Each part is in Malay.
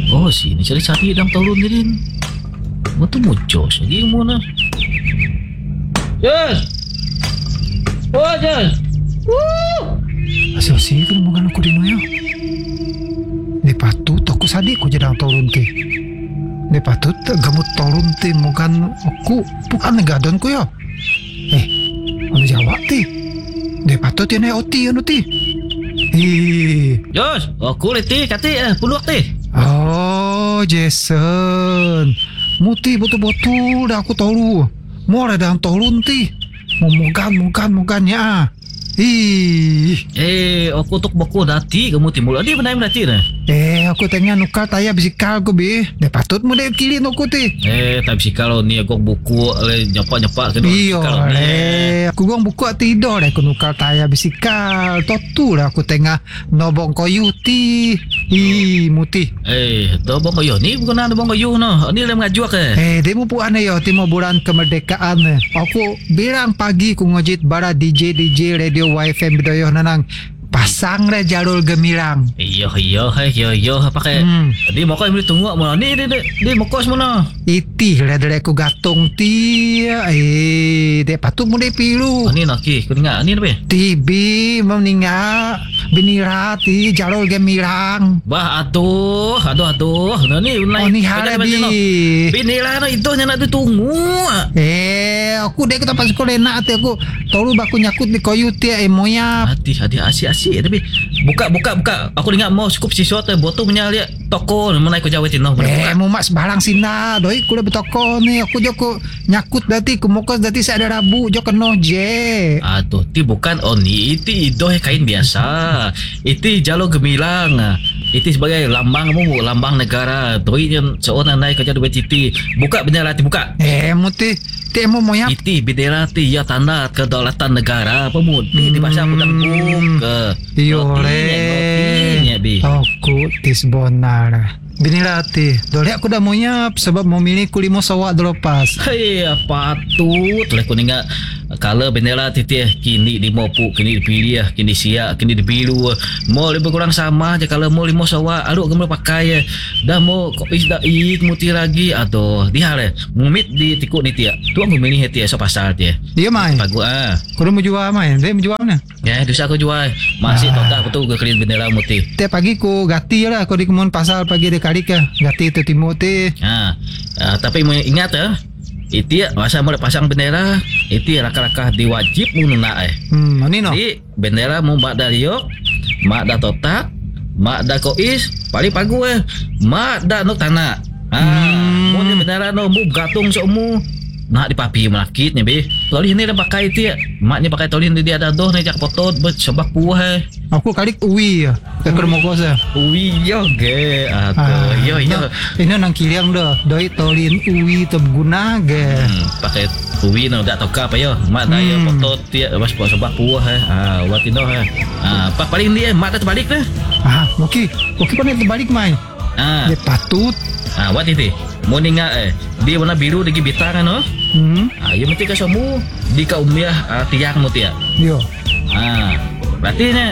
Oh, sini cari-cari dalam tolong ni din. Betul muncul lagi mana? Jos. Oh, Jos. Asyik kan makan aku di noya. Ni patut aku sadik ko jadang tolong ke. Ni patut gamut tolong te makan aku bukan negadon ko ya. Ano jawab ti? Ni patut ya na oti anu ti. Jos, aku letih kata puluh teh. Oh, Jason. Muti betul-betul dah aku tahu. Mau ada dalam tolong ti. Mau mogan-mogannya. Aku tok boko dati kamu timbul. Dia benar dati dah. Aku tengah nukar tayar bisikal ko be. Dia patut mo dek kilin aku ti. Tak bisikal ni aku buku nyepak-nyepak kedua. Iyo, aku gong buku tidur aku nukar tayar bisikal. Totu lah aku tengah nobong koyu ti. Muti. Bong kayu ni bukan ada bong kayu no. Ni dalam ngajuak dia mo po ano yo timo bulan kemerdekaan. Aku bilang pagi ku ngojit bara DJ radio YFM bidoyo nanang pasang re jalur gemilang. Iyo pakai. Dia mau kau boleh tunggu mana ni dia mau kau semua. Iti re ku gatung ti. Dia patut mo de pilu. Ni nak kau dengar ni apa? Tibi mau ninga binira ti jalur gemilang. Bah aduh. Ni ni harabi. Binira no itu nak ditunggu. Aku dek tempat sekolah nak ati aku tolu baku nyakut di koyu ti moya. Hati asyik tapi buka. Aku dengar mau cukup sesuatu botol punya lihat toko mana aku jawab tino. Mau mas barang sina doi ku dah bertoko ni aku joko nyakut dati ku mokos dati saya ada rabu jo keno je. Ti bukan ni itu kain biasa. Itu jalur gemilang. Itu sebagai lambang negara. Doi yang seorang naik kerja dua titi. Buka bendera ti buka. Muti temo moya. Itu bendera ti ya tanda kedaulatan negara pemudi di bahasa aku buka. Iyo le. Aku tis bonar. Binirati, dole aku dah mau nyap sebab mau milih kulimo sawak dolopas. Patut lah aku dengar kalau bendera titih kini di mopu, kini dipilih, kini siap, kini dibiru. Mau lebih kurang sama aja kalau mau limo sawak, aduh kamu pakai. Dah mau kok dah muti lagi atau dia le. Mumit di tikuk ni tiak. Tuang aku milih tiak so pasal tiak. Dia mai. Bagus Kau mau jual mai? Dia mau jual mana? Ya, dosa aku jual. Masih total betul ke kelin bendera muti. Tiap pagi ku gati lah kau di kemun pasal pagi di kali ke. Gati itu Timoti. Tapi ingat itu masa mau pasang bendera itu rakah-rakah diwajib mununa Ini no. Jadi bendera mau mak dah liok, mak dah totak, mak dah kois, paling pagu mak dah nok tanah. Mau bendera no mu gatung semu. Nak dipapi melakit ni be. Tolin ni dah pakai itu maknya pakai tolin dia ada doh ni jak potot bet sebab puah Aku kali uwi ya. Ke rumah kos ya. Uwi yo ge. Yo. Ini nang kiliang dah. Doi tolin uwi terguna ge. Pakai uwi no dak toka apa yo. Mak dah yo potot dia bas sebab puah buat itu apa paling dia mak dah terbalik dah. Okey pun terbalik mai. Dia patut. Buat itu. Mau ninga dia warna biru degi bitang no. Ya mesti ka semua di ka umiah tiang mo tiak. Yo. Berarti ni.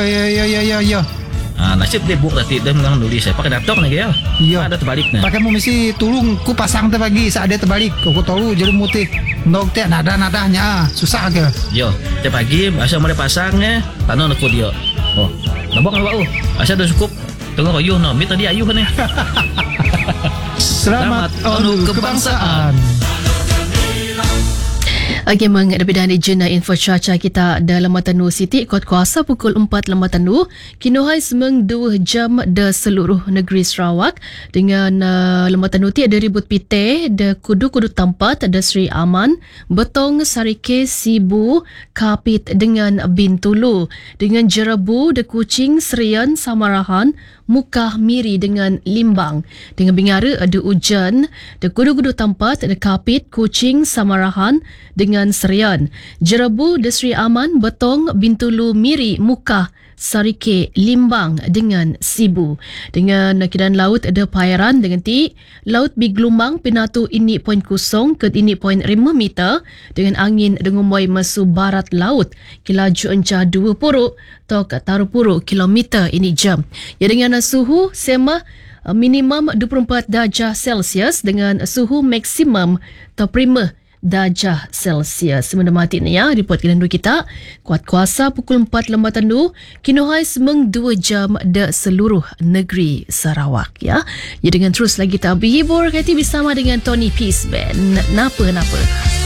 Yo. Nasib dia buat berarti dia mengang nulis pakai datok lagi ya. Iya. Ada terbalik nah. Pakai mu mesti tulung ku pasang tu pagi saat dia terbalik. Aku tahu jadi mutih. Nok teh nada-nadanya susah ke. Yo, tiap pagi asal mau pasang tanah nak dia. Oh, nabok asal dah cukup. Tengok ayuh no, mi tadi ayuh kan ni. Selamat Anu Kebangsaan. Okey, lebih dari jena info cuaca kita dalam Matanu City, kot kuasa pukul 4 Lamatan Kinohai semeng 2 jam de seluruh negeri Sarawak dengan Lamatan ti ada ribut pite de kudu tempat de Sri Aman, Betong, Sarike, Sibu, Kapit dengan Bintulu, dengan Jerabu de Kuching, Serian, Samarahan, Mukah, Miri dengan Limbang. Dengan Bingara ada hujan de kudu tempat de Kapit, Kuching, Samarahan dengan Serian, Jerabu de Sri Aman, Betong, Bintulu, Miri, Mukah, Sarike, Limbang dengan Sibu. Dengan keadaan laut ada Pairan dengan laut biglumbang pinatu ini 0.0 ke ini 0.5 meter dengan angin dengan moi mesu barat laut kilaju encah 20 atau ke 30 kilometer ini jam. Ya dengan suhu sema minimum 24 darjah Celsius dengan suhu maksimum 35 darjah Celsius. Menemati ni ya, report kelendu kita. Kuat kuasa pukul 4 lemah tandu, kinuhai semeng 2 jam de seluruh negeri Sarawak ya. Ya dengan terus lagi kita berhibur kati bersama dengan Tony Peace Band. Napa.